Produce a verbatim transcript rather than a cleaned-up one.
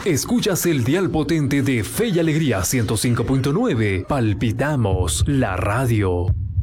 Escuchas el dial potente de Fe y Alegría ciento cinco punto nueve. Palpitamos la radio.